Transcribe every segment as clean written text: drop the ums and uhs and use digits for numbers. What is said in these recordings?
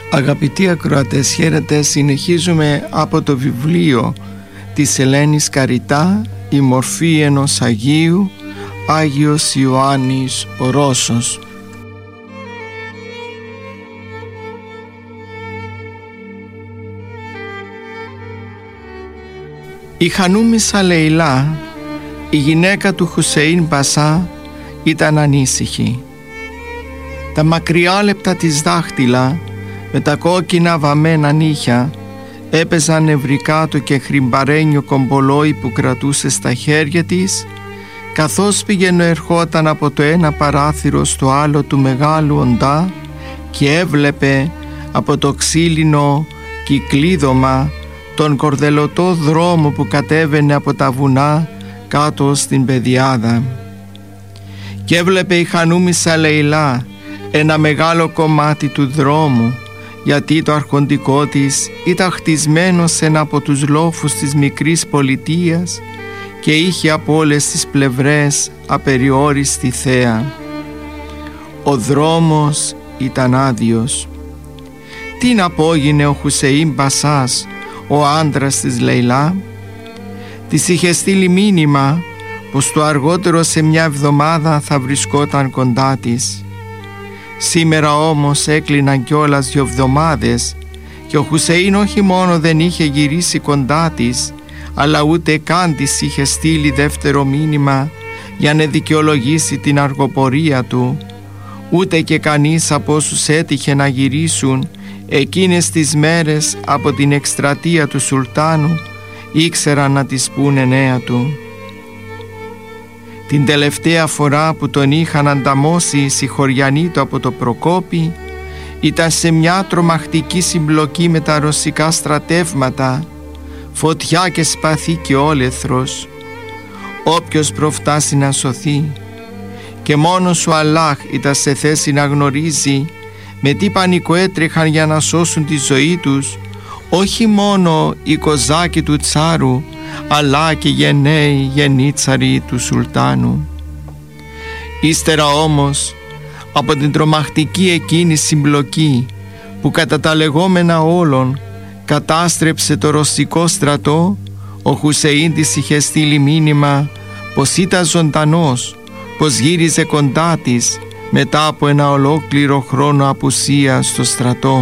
Αγαπητοί ακροατές, χαίρετε. Συνεχίζουμε από το βιβλίο της Ελένης Καριτά, «Η μορφή ενός Αγίου», Άγιος Ιωάννης ο Ρώσος. Η Χανούμισσα Λεϊλά, η γυναίκα του Χουσέιν Μπασά, ήταν ανήσυχη. Τα μακριάλεπτα της δάχτυλα με τα κόκκινα βαμμένα νύχια έπαιζαν νευρικά το κεχριμπαρένιο κομπολόι που κρατούσε στα χέρια της, καθώς πήγαινε ερχόταν από το ένα παράθυρο στο άλλο του μεγάλου οντά και έβλεπε από το ξύλινο κυκλίδωμα τον κορδελωτό δρόμο που κατέβαινε από τα βουνά κάτω στην πεδιάδα. Και έβλεπε η Χανούμισσα Λεϊλά ένα μεγάλο κομμάτι του δρόμου, γιατί το αρχοντικό της ήταν χτισμένο σε ένα από τους λόφους της μικρής πολιτείας και είχε από όλες τις πλευρές απεριόριστη θέα. Ο δρόμος ήταν άδειος. Τι να απόγινε ο Χουσέιν Μπασάς, ο άντρας της Λεϊλά? Της είχε στείλει μήνυμα πως το αργότερο σε μια εβδομάδα θα βρισκόταν κοντά της. Σήμερα όμως έκλειναν κιόλας 2 εβδομάδες και ο Χουσέιν όχι μόνο δεν είχε γυρίσει κοντά της, αλλά ούτε καν της είχε στείλει δεύτερο μήνυμα για να δικαιολογήσει την αργοπορία του, ούτε και κανείς από όσους έτυχε να γυρίσουν εκείνες τις μέρες από την εκστρατεία του Σουλτάνου ήξεραν να της πούνε νέα του. Την τελευταία φορά που τον είχαν ανταμώσει οι συγχωριανοί του από το Προκόπη ήταν σε μια τρομακτική συμπλοκή με τα ρωσικά στρατεύματα, φωτιά και σπαθί και όλεθρος. Όποιος προφτάσει να σωθεί, και μόνος ο Αλλάχ ήταν σε θέση να γνωρίζει με τι πανικό έτρεχαν για να σώσουν τη ζωή τους όχι μόνο οι κοζάκοι του Τσάρου, αλλά και γενναίοι γενίτσαροι του Σουλτάνου. Ύστερα όμως από την τρομακτική εκείνη συμπλοκή που κατά τα λεγόμενα όλων κατάστρεψε το ρωσικό στρατό, ο Χουσέιν της είχε στείλει μήνυμα πως ήταν ζωντανός, πως γύριζε κοντά της μετά από ένα ολόκληρο χρόνο απουσίας στο στρατό.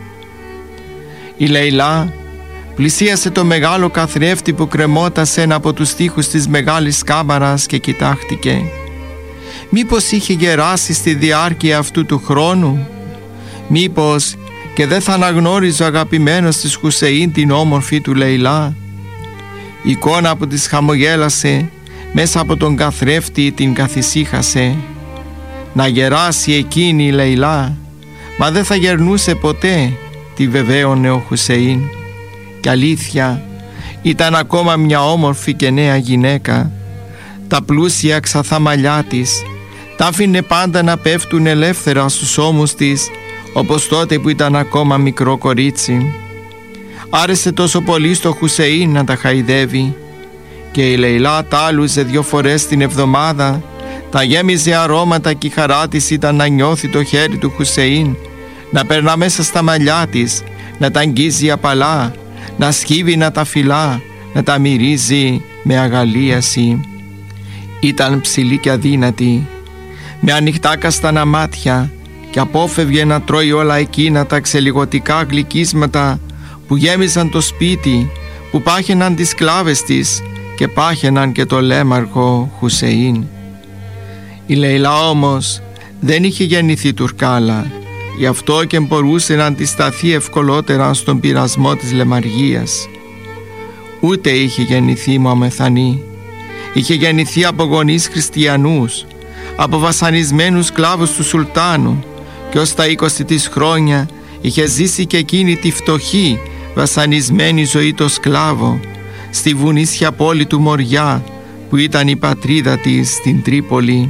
Η Λεϊλά πλησίασε το μεγάλο καθρέφτη που κρεμόταν σε ένα από τους τοίχους της μεγάλης κάμαρας και κοιτάχτηκε. Μήπως είχε γεράσει στη διάρκεια αυτού του χρόνου? Μήπως και δεν θα αναγνώριζε ο αγαπημένος της Χουσέιν την όμορφη του Λεϊλά? Η εικόνα που της χαμογέλασε μέσα από τον καθρέφτη την καθησύχασε. Να γεράσει εκείνη η Λεϊλά? Μα δεν θα γερνούσε ποτέ, τη βεβαίωνε ο Χουσέιν. Και αλήθεια, ήταν ακόμα μια όμορφη και νέα γυναίκα. Τα πλούσια ξαθά μαλλιά της τα άφηνε πάντα να πέφτουν ελεύθερα στους ώμους της, όπως τότε που ήταν ακόμα μικρό κορίτσι. Άρεσε τόσο πολύ στο Χουσέιν να τα χαϊδεύει, και η Λεϊλά τα άλουζε 2 φορές την εβδομάδα, τα γέμιζε αρώματα και η χαρά της ήταν να νιώθει το χέρι του Χουσέιν, να περνά μέσα στα μαλλιά της, να τα αγγίζει απαλά, να σκύβει, να τα φυλά, να τα μυρίζει με αγαλίαση. Ήταν ψηλή και αδύνατη, με ανοιχτά καστανά μάτια, και απόφευγε να τρώει όλα εκείνα τα ξελιγωτικά γλυκίσματα που γέμιζαν το σπίτι, που πάχαιναν τις κλάβες της και πάχαιναν και το λέμαργο Χουσέιν. Η Λεϊλά όμως δεν είχε γεννηθεί Τουρκάλα, γι' αυτό και μπορούσε να αντισταθεί ευκολότερα στον πειρασμό της λεμαργίας. Ούτε είχε γεννηθεί Μωαμεθανή. Είχε γεννηθεί από γονείς χριστιανούς, από βασανισμένους σκλάβους του Σουλτάνου, και ως τα 20 της χρόνια είχε ζήσει και εκείνη τη φτωχή βασανισμένη ζωή το σκλάβο στη βουνίσια πόλη του Μοριά, που ήταν η πατρίδα της στην Τρίπολη.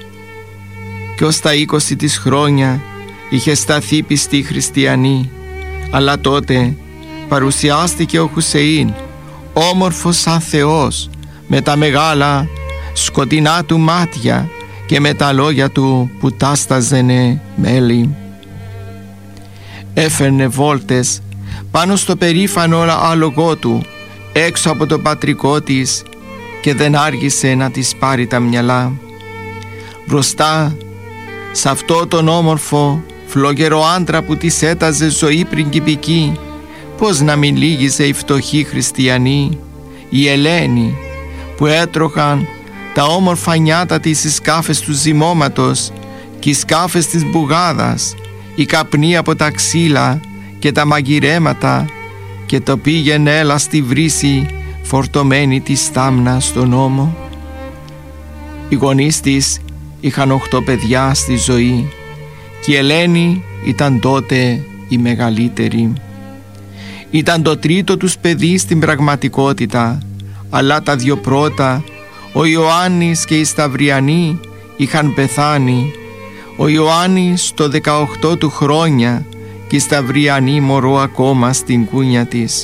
Και ως τα 20 της χρόνια είχε σταθεί πιστή χριστιανή, αλλά τότε παρουσιάστηκε ο Χουσέιν, όμορφος σαν Θεός, με τα μεγάλα σκοτεινά του μάτια και με τα λόγια του που τάσταζενε μέλι. Έφερνε βόλτες πάνω στο περήφανο άλογο του, έξω από το πατρικό της, και δεν άργησε να της πάρει τα μυαλά. Μπροστά σε αυτό τον όμορφο φλογερό άντρα που της έταζε ζωή πριγκιπική, πώς να μην λύγιζε οι φτωχοί χριστιανοί, οι Ελένοι, που έτρωχαν τα όμορφα νιάτα της οι σκάφες του ζυμώματος και οι σκάφες της μπουγάδας, η καπνή από τα ξύλα και τα μαγειρέματα, και το πήγαινε έλα στη βρύση φορτωμένη τη στάμνα στον ώμο. Οι γονείς της είχαν 8 παιδιά στη ζωή και η Ελένη ήταν τότε η μεγαλύτερη. Ήταν το τρίτο τους παιδί στην πραγματικότητα, αλλά τα 2 πρώτα, ο Ιωάννης και η Σταυριανή, είχαν πεθάνει. Ο Ιωάννης το 18 του χρόνια και η Σταυριανή μωρό ακόμα στην κούνια της.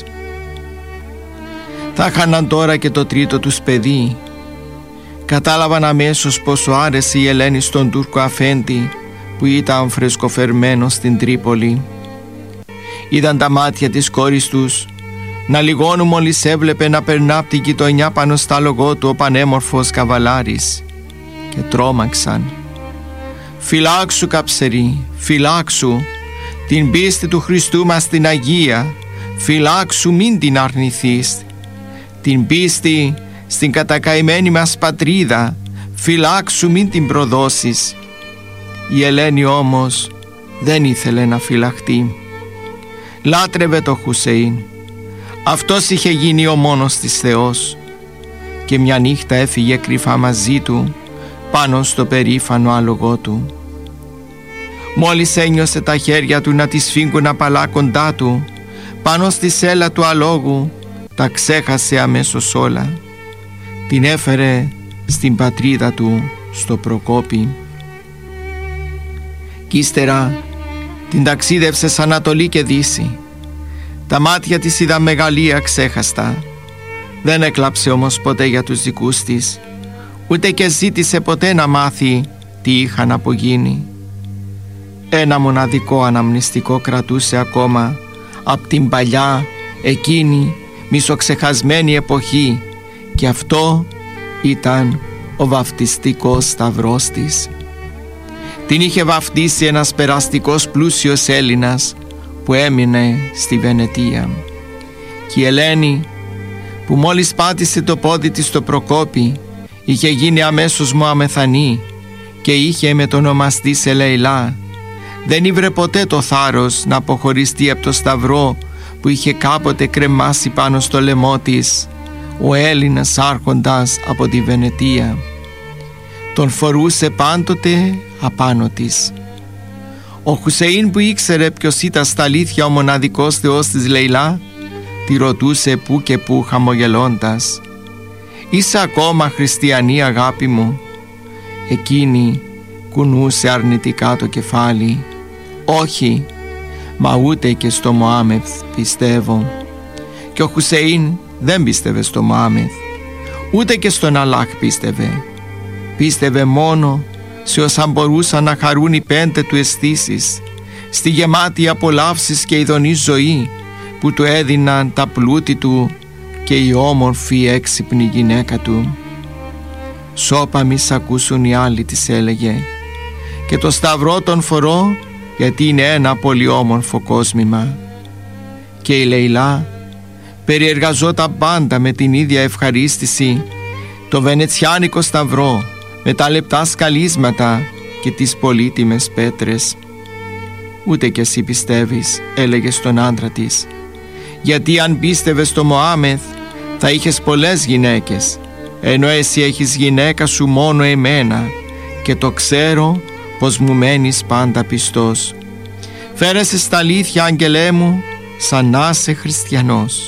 Θα χάναν τώρα και το τρίτο τους παιδί. Κατάλαβαν αμέσως πόσο άρεσε η Ελένη στον Τούρκο αφέντη που ήταν φρεσκοφερμένος στην Τρίπολη. Είδαν τα μάτια της κόρης τους να λιγώνουν μόλις έβλεπε να περνά από την γειτονιά πάνω στα άλογο του ο πανέμορφος καβαλάρης, και τρόμαξαν. «Φυλάξου, καψερή, φυλάξου την πίστη του Χριστού μας την Αγία, φυλάξου, μην την αρνηθείς, την πίστη στην κατακαημένη μας πατρίδα, φυλάξου, μην την προδώσεις». Η Ελένη όμως δεν ήθελε να φυλαχτεί. Λάτρευε το Χουσέιν. Αυτός είχε γίνει ο μόνος της Θεός, και μια νύχτα έφυγε κρυφά μαζί του πάνω στο περήφανο άλογο του. Μόλις ένιωσε τα χέρια του να τη σφίγγουν απαλά κοντά του πάνω στη σέλα του αλόγου, τα ξέχασε αμέσως όλα. Την έφερε στην πατρίδα του στο Προκόπη. Κι ύστερα την ταξίδευσε σ' Ανατολή και Δύση. Τα μάτια της είδαν μεγαλεία ξέχαστα. Δεν έκλαψε όμως ποτέ για τους δικούς της, ούτε και ζήτησε ποτέ να μάθει τι είχαν απογίνει. Ένα μοναδικό αναμνηστικό κρατούσε ακόμα απ' την παλιά εκείνη μισοξεχασμένη εποχή, και αυτό ήταν ο βαφτιστικός σταυρός της. Την είχε βαφτίσει ένας περαστικός πλούσιος Έλληνας που έμεινε στη Βενετία. Και η Ελένη, που μόλις πάτησε το πόδι της στο Προκόπη, είχε γίνει αμέσως Μωαμεθανή και είχε μετονομαστεί σε Λεϊλά. Δεν ήβρε ποτέ το θάρρος να αποχωριστεί από το σταυρό που είχε κάποτε κρεμάσει πάνω στο λαιμό της ο Έλληνας άρχοντας από τη Βενετία. Τον φορούσε πάντοτε απάνω της. Ο Χουσέιν, που ήξερε ποιος ήταν στα αλήθεια ο μοναδικός Θεός της Λεϊλά, τη ρωτούσε που και που χαμογελώντας: «Είσαι ακόμα χριστιανή, αγάπη μου?» Εκείνη κουνούσε αρνητικά το κεφάλι. «Όχι, μα ούτε και στο Μωάμεθ πιστεύω». Και ο Χουσέιν δεν πίστευε στο Μωάμεθ, ούτε και στον Αλλάχ πίστευε. Πίστευε μόνο σε όσα μπορούσαν να χαρούν οι 5 του αισθήσεις, στη γεμάτη απολαύσεις και ειδονή ζωή που του έδιναν τα πλούτη του και η όμορφη έξυπνη γυναίκα του. «Σώπα μη σ' ακούσουν οι άλλοι», της έλεγε, «και το σταυρό τον φορώ γιατί είναι ένα πολύ όμορφο κόσμημα». Και η Λεϊλά περιεργαζόταν πάντα με την ίδια ευχαρίστηση το βενετσιάνικο σταυρό με τα λεπτά σκαλίσματα και τις πολύτιμες πέτρες. «Ούτε κι εσύ πιστεύεις», έλεγε στον άντρα της, «γιατί αν πίστευες στο Μωάμεθ θα είχες πολλές γυναίκες, ενώ εσύ έχεις γυναίκα σου μόνο εμένα, και το ξέρω πως μου μένεις πάντα πιστός. Φέρεσαι στα αλήθεια, άγγελέ μου, σαν να είσαι χριστιανός».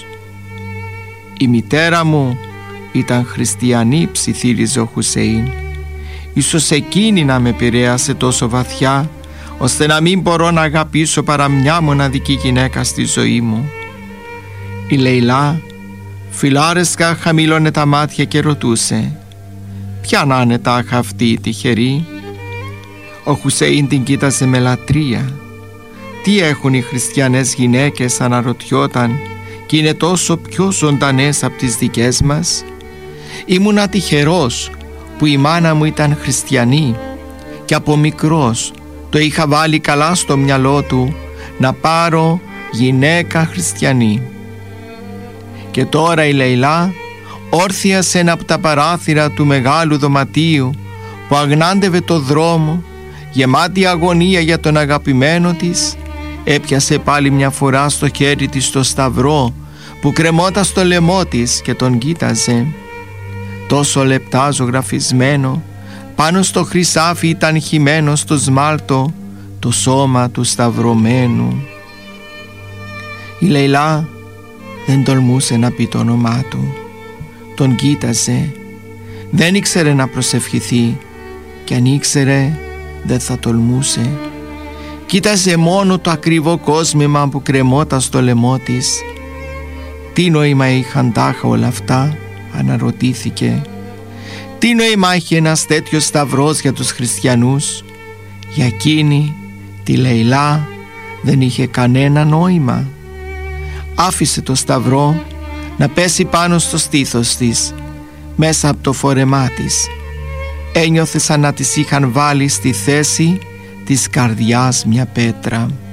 «Η μητέρα μου ήταν χριστιανή», ψιθύριζε ο Χουσέιν. «Ίσως εκείνη να με επηρέασε τόσο βαθιά, ώστε να μην μπορώ να αγαπήσω παρά μια μοναδική γυναίκα στη ζωή μου». Η Λεϊλά φιλάρεσκα χαμήλωνε τα μάτια και ρωτούσε: «Ποια να είναι τάχα αυτή η τυχερή?» Ο Χουσέιν την κοίταζε με λατρεία. τι έχουν οι χριστιανές γυναίκες, αναρωτιόταν, και είναι τόσο πιο ζωντανές από τις δικές μας? Ήμουνα τυχερός που η μάνα μου ήταν χριστιανή και από μικρός το είχα βάλει καλά στο μυαλό του να πάρω γυναίκα χριστιανή. Και τώρα η Λεϊλά, όρθια σε ένα από τα παράθυρα του μεγάλου δωματίου που αγνάντευε το δρόμο, γεμάτη αγωνία για τον αγαπημένο της, έπιασε πάλι μια φορά στο χέρι της το σταυρό που κρεμόταν στο λαιμό της και τον κοίταζε. Τόσο λεπτά ζωγραφισμένο, πάνω στο χρυσάφι ήταν χυμένο στο σμάλτο το σώμα του σταυρωμένου. Η Λεϊλά δεν τολμούσε να πει το όνομά του. Τον κοίταζε, δεν ήξερε να προσευχηθεί, και αν ήξερε δεν θα τολμούσε. Κοίταζε μόνο το ακριβό κόσμημα που κρεμόταν στο λαιμό της. Τι νόημα είχαν τάχα όλα αυτά, αναρωτήθηκε. Τι νόημα έχει ένας τέτοιος σταυρός για τους χριστιανούς? Για εκείνη τη Λεϊλά δεν είχε κανένα νόημα. Άφησε το σταυρό να πέσει πάνω στο στήθος της, μέσα από το φόρεμά της. Ένιωθε σαν να της είχαν βάλει στη θέση της καρδιάς μια πέτρα.